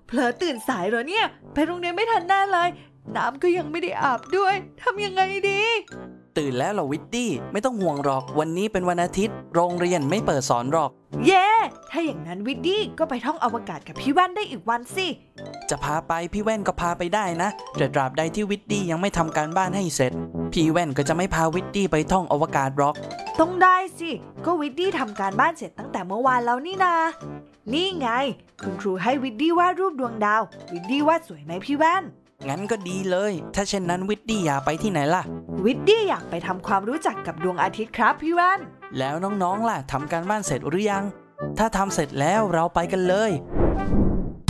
เผลอตื่นสายเหรอเนี่ยไปโรงเรียนไม่ทันแน่เลยน้ำก็ยังไม่ได้อาบด้วยทำยังไงดีตื่นแล้วเหรอวิดดี้ไม่ต้องห่วงหรอกวันนี้เป็นวันอาทิตย์โรงเรียนไม่เปิดสอนหรอกเย้ถ้าอย่างนั้นวิดดี้ก็ไปท่องอวกาศกับพี่แว่นได้อีกวันสิจะพาไปพี่แว่นก็พาไปได้นะแต่ตราบใดที่วิดดี้ยังไม่ทำการบ้านให้เสร็จพี่แว่นก็จะไม่พาวิดดี้ไปท่องอวกาศหรอกต้องได้สิก็วิดดี้ทำการบ้านเสร็จตั้งแต่เมื่อวานแล้วนี่นานี่ไงคุณครูให้วิดดี้วาดรูปดวงดาววิดดี้วาดสวยไหมพี่แว่นงั้นก็ดีเลยถ้าเช่นนั้นวิดดี้อยากไปที่ไหนล่ะวิดดี้อยากไปทำความรู้จักกับดวงอาทิตย์ครับพี่แว่นแล้วน้องๆล่ะทำการบ้านเสร็จหรือยังถ้าทำเสร็จแล้วเราไปกันเลย